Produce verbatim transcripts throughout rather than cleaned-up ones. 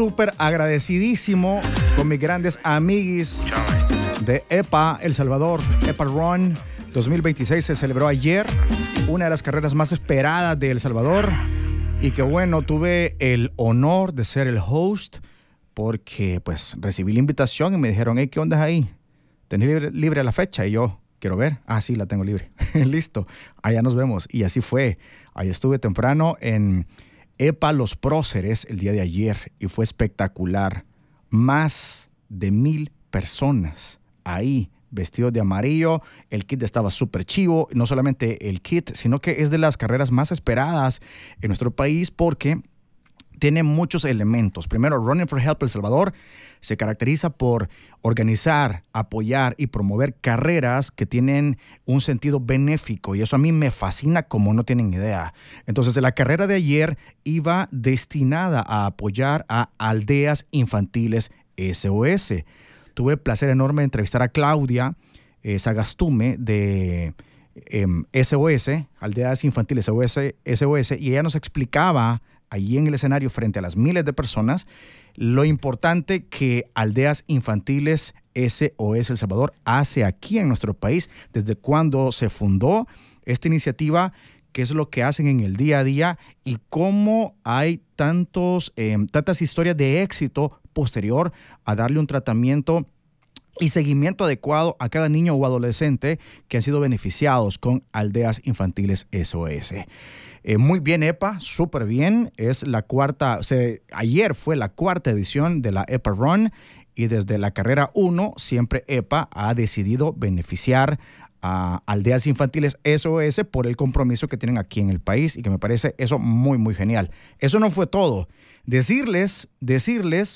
súper agradecidísimo con mis grandes amiguis de E P A El Salvador. E P A Run dos mil veintiséis se celebró ayer, una de las carreras más esperadas de El Salvador. Y que bueno, tuve el honor de ser el host porque pues recibí la invitación y me dijeron, hey, ¿qué onda ahí? ¿Tenés libre, libre la fecha? Y yo, quiero ver. Ah, sí, la tengo libre. Listo, allá nos vemos. Y así fue. Ahí estuve temprano en E P A Los Próceres el día de ayer y fue espectacular. Más de mil personas ahí vestidos de amarillo. El kit estaba súper chivo. No solamente el kit, sino que es de las carreras más esperadas en nuestro país porque tiene muchos elementos. Primero, Running for Help El Salvador se caracteriza por organizar, apoyar y promover carreras que tienen un sentido benéfico, y eso a mí me fascina como no tienen idea. Entonces, la carrera de ayer iba destinada a apoyar a aldeas infantiles S O S. Tuve el placer enorme de entrevistar a Claudia eh, Sagastume de eh, S O S, Aldeas Infantiles S O S, S O S, y ella nos explicaba allí en el escenario frente a las miles de personas lo importante que Aldeas Infantiles S O S El Salvador hace aquí en nuestro país, desde cuando se fundó esta iniciativa, qué es lo que hacen en el día a día y cómo hay tantos, eh, tantas historias de éxito posterior a darle un tratamiento y seguimiento adecuado a cada niño o adolescente que han sido beneficiados con Aldeas Infantiles S O S. Eh, muy bien, E P A, súper bien. Es la cuarta, o sea, ayer fue la cuarta edición de la E P A Run y desde la carrera uno siempre E P A ha decidido beneficiar a Aldeas Infantiles S O S por el compromiso que tienen aquí en el país y que me parece eso muy, muy genial. Eso no fue todo. Decirles, decirles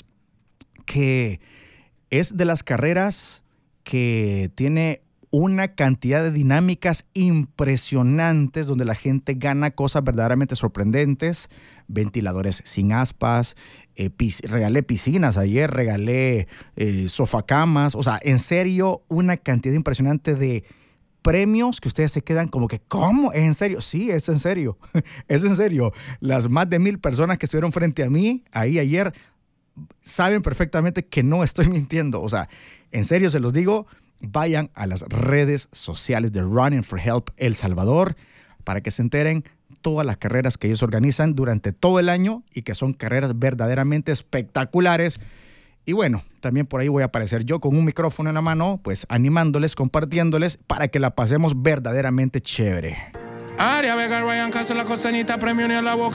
que es de las carreras que tiene una cantidad de dinámicas impresionantes donde la gente gana cosas verdaderamente sorprendentes. Ventiladores sin aspas, eh, pis- regalé piscinas ayer, regalé eh, sofacamas. O sea, en serio, una cantidad impresionante de premios que ustedes se quedan como que, ¿cómo? ¿Es en serio? Sí, es en serio. Es en serio. Las más de mil personas que estuvieron frente a mí ahí ayer saben perfectamente que no estoy mintiendo. O sea, en serio se los digo, vayan a las redes sociales de Running for Help El Salvador para que se enteren todas las carreras que ellos organizan durante todo el año y que son carreras verdaderamente espectaculares. Y bueno, también por ahí voy a aparecer yo con un micrófono en la mano, pues animándoles, compartiéndoles para que la pasemos verdaderamente chévere. Aria Vega, Ryan Castro, la costeñita, premio ni a la boca.